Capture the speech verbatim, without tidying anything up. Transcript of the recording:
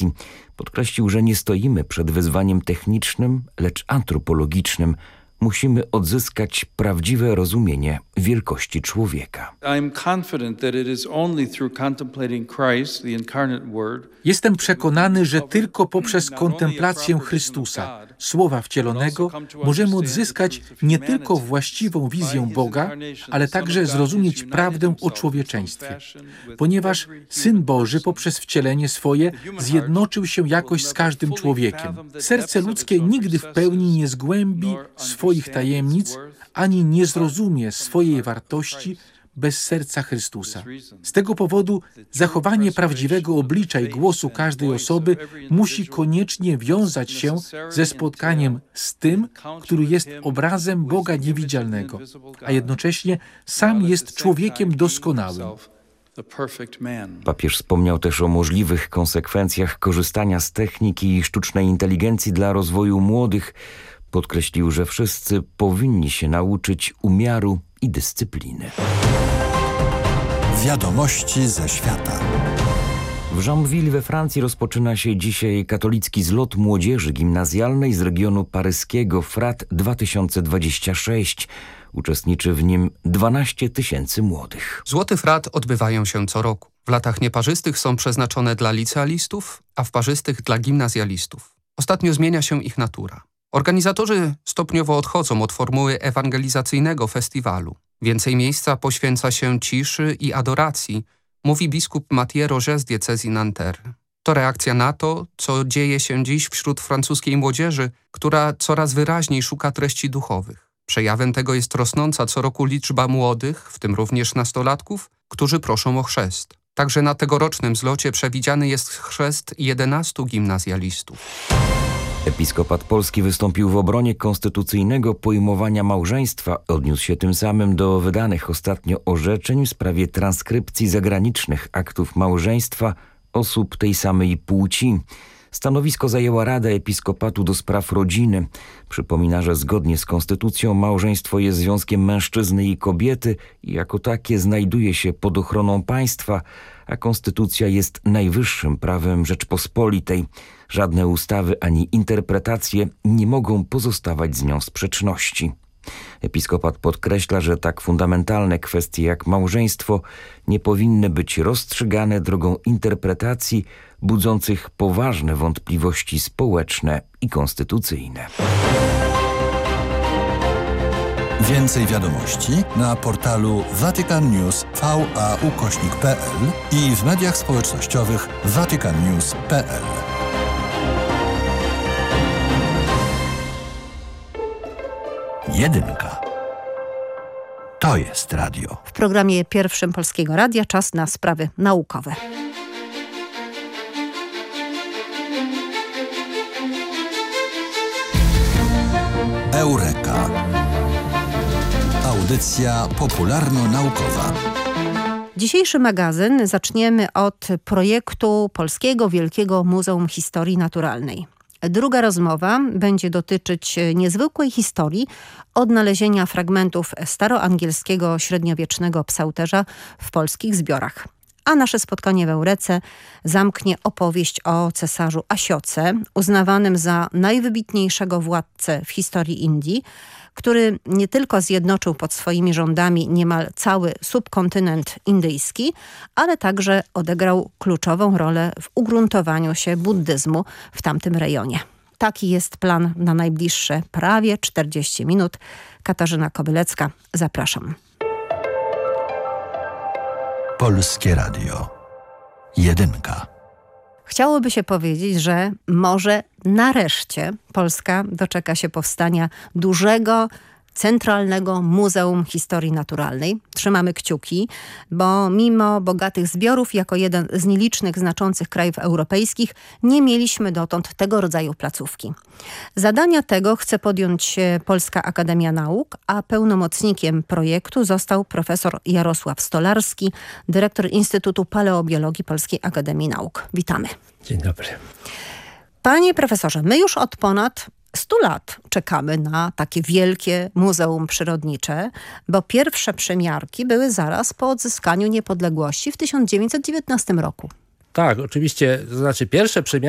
cywilizacji. Podkreślił, że nie stoimy przed wyzwaniem technicznym, lecz antropologicznym. Musimy odzyskać prawdziwe rozumienie wielkości człowieka. Jestem przekonany, że tylko poprzez kontemplację Chrystusa, Słowa Wcielonego, możemy odzyskać nie tylko właściwą wizję Boga, ale także zrozumieć prawdę o człowieczeństwie. Ponieważ Syn Boży poprzez wcielenie swoje zjednoczył się jakoś z każdym człowiekiem. Serce ludzkie nigdy w pełni nie zgłębi swoich tajemnic, ani nie zrozumie swojej wartości bez serca Chrystusa. Z tego powodu zachowanie prawdziwego oblicza i głosu każdej osoby musi koniecznie wiązać się ze spotkaniem z tym, który jest obrazem Boga niewidzialnego, a jednocześnie sam jest człowiekiem doskonałym. Papież wspomniał też o możliwych konsekwencjach korzystania z techniki i sztucznej inteligencji dla rozwoju młodych. Podkreślił, że wszyscy powinni się nauczyć umiaru i dyscypliny. Wiadomości ze świata. W Joinville we Francji rozpoczyna się dzisiaj katolicki zlot młodzieży gimnazjalnej z regionu paryskiego F R A T dwa tysiące dwadzieścia sześć. Uczestniczy w nim dwanaście tysięcy młodych. Złoty F R A T odbywają się co roku. W latach nieparzystych są przeznaczone dla licealistów, a w parzystych dla gimnazjalistów. Ostatnio zmienia się ich natura. Organizatorzy stopniowo odchodzą od formuły ewangelizacyjnego festiwalu. Więcej miejsca poświęca się ciszy i adoracji, mówi biskup Mathieu Roger z diecezji Nanterre. To reakcja na to, co dzieje się dziś wśród francuskiej młodzieży, która coraz wyraźniej szuka treści duchowych. Przejawem tego jest rosnąca co roku liczba młodych, w tym również nastolatków, którzy proszą o chrzest. Także na tegorocznym zlocie przewidziany jest chrzest jedenastu gimnazjalistów. Episkopat Polski wystąpił w obronie konstytucyjnego pojmowania małżeństwa. Odniósł się tym samym do wydanych ostatnio orzeczeń w sprawie transkrypcji zagranicznych aktów małżeństwa osób tej samej płci. Stanowisko zajęła Rada Episkopatu do spraw rodziny. Przypomina, że zgodnie z konstytucją małżeństwo jest związkiem mężczyzny i kobiety i jako takie znajduje się pod ochroną państwa, a konstytucja jest najwyższym prawem Rzeczpospolitej. Żadne ustawy ani interpretacje nie mogą pozostawać z nią w sprzeczności. Episkopat podkreśla, że tak fundamentalne kwestie jak małżeństwo nie powinny być rozstrzygane drogą interpretacji budzących poważne wątpliwości społeczne i konstytucyjne. Więcej wiadomości na portalu Vatican News V A ukośnik P L i w mediach społecznościowych vatican news kropka p l. Jedynka. To jest radio. W programie pierwszym Polskiego Radia czas na sprawy naukowe. Eureka. Audycja popularno-naukowa. Dzisiejszy magazyn zaczniemy od projektu Polskiego Wielkiego Muzeum Historii Naturalnej. Druga rozmowa będzie dotyczyć niezwykłej historii odnalezienia fragmentów staroangielskiego średniowiecznego psałterza w polskich zbiorach. A nasze spotkanie w Eurece zamknie opowieść o cesarzu Asioce, uznawanym za najwybitniejszego władcę w historii Indii, który nie tylko zjednoczył pod swoimi rządami niemal cały subkontynent indyjski, ale także odegrał kluczową rolę w ugruntowaniu się buddyzmu w tamtym rejonie. Taki jest plan na najbliższe prawie czterdzieści minut. Katarzyna Kobylecka, zapraszam. Polskie Radio. Jedynka. Chciałoby się powiedzieć, że może nareszcie Polska doczeka się powstania dużego, Centralnego Muzeum Historii Naturalnej. Trzymamy kciuki, bo mimo bogatych zbiorów, jako jeden z nielicznych znaczących krajów europejskich, nie mieliśmy dotąd tego rodzaju placówki. Zadania tego chce podjąć się Polska Akademia Nauk, a pełnomocnikiem projektu został profesor Jarosław Stolarski, dyrektor Instytutu Paleobiologii Polskiej Akademii Nauk. Witamy. Dzień dobry. Panie profesorze, my już od ponad stu lat czekamy na takie wielkie muzeum przyrodnicze, bo pierwsze przymiarki były zaraz po odzyskaniu niepodległości w tysiąc dziewięćset dziewiętnastym roku. Tak, oczywiście, to znaczy pierwsze przymiarki